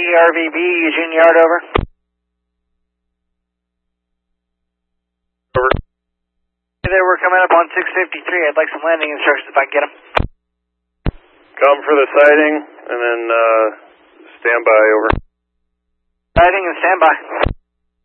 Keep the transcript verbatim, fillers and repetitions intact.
R V B, Eugene Yard, over. Over. Hey there, we're coming up on six fifty-three. I'd like some landing instructions if I can get them. Come for the sighting, and then uh, stand by, over. Sighting and standby.